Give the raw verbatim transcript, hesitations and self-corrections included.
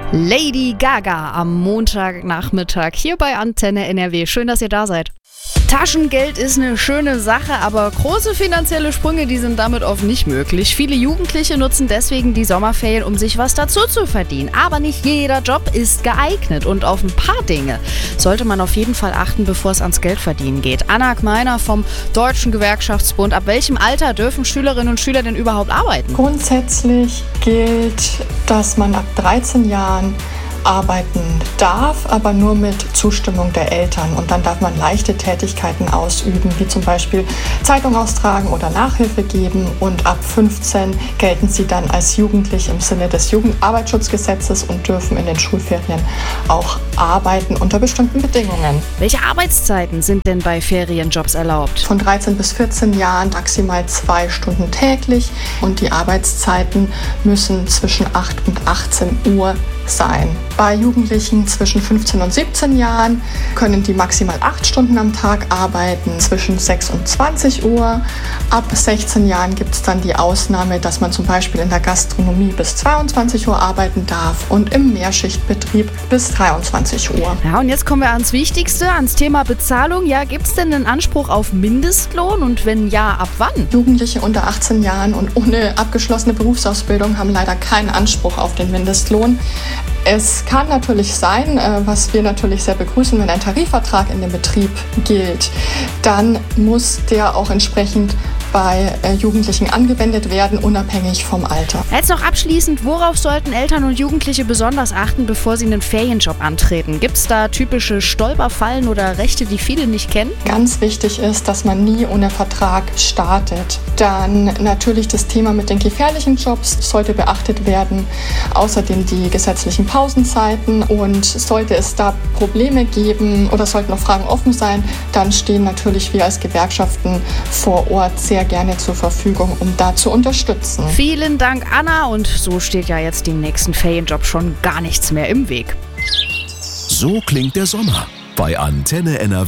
Lady Gaga am Montagnachmittag hier bei Antenne N R W. Schön, dass ihr da seid. Taschengeld ist eine schöne Sache, aber große finanzielle Sprünge, die sind damit oft nicht möglich. Viele Jugendliche nutzen deswegen die Sommerferien, um sich was dazu zu verdienen. Aber nicht jeder Job ist geeignet und auf ein paar Dinge sollte man auf jeden Fall achten, bevor es ans Geldverdienen geht. Anna Gmeiner vom Deutschen Gewerkschaftsbund. Ab welchem Alter dürfen Schülerinnen und Schüler denn überhaupt arbeiten? Grundsätzlich gilt, dass man ab dreizehn Jahren arbeiten darf, aber nur mit Zustimmung der Eltern. Und dann darf man leichte Tätigkeiten ausüben, wie zum Beispiel Zeitung austragen oder Nachhilfe geben. Und ab fünfzehn gelten sie dann als jugendlich im Sinne des Jugendarbeitsschutzgesetzes und dürfen in den Schulferien auch arbeiten unter bestimmten Bedingungen. Welche Arbeitszeiten sind denn bei Ferienjobs erlaubt? Von dreizehn bis vierzehn Jahren maximal zwei Stunden täglich und die Arbeitszeiten müssen zwischen acht und achtzehn Uhr sein. Bei Jugendlichen zwischen fünfzehn und siebzehn Jahren können die maximal acht Stunden am Tag arbeiten, zwischen sechs und zwanzig Uhr. Ab sechzehn Jahren gibt es dann die Ausnahme, dass man zum Beispiel in der Gastronomie bis zweiundzwanzig Uhr arbeiten darf und im Mehrschichtbetrieb bis dreiundzwanzig Uhr. Ja, und jetzt kommen wir ans Wichtigste, ans Thema Bezahlung. Ja, gibt es denn einen Anspruch auf Mindestlohn und wenn ja, ab wann? Jugendliche unter achtzehn Jahren und ohne abgeschlossene Berufsausbildung haben leider keinen Anspruch auf den Mindestlohn. Es kann natürlich sein, was wir natürlich sehr begrüßen, wenn ein Tarifvertrag in dem Betrieb gilt, dann muss der auch entsprechend bei Jugendlichen angewendet werden, unabhängig vom Alter. Jetzt noch abschließend, worauf sollten Eltern und Jugendliche besonders achten, bevor sie einen Ferienjob antreten? Gibt es da typische Stolperfallen oder Rechte, die viele nicht kennen? Ganz wichtig ist, dass man nie ohne Vertrag startet. Dann natürlich das Thema mit den gefährlichen Jobs sollte beachtet werden. Außerdem die gesetzlichen Pausenzeiten, und sollte es da Probleme geben oder sollten noch Fragen offen sein, dann stehen natürlich wir als Gewerkschaften vor Ort sehr gerne zur Verfügung, um da zu unterstützen. Vielen Dank, Anna, und so steht ja jetzt dem nächsten Ferienjob schon gar nichts mehr im Weg. So klingt der Sommer bei Antenne N R W.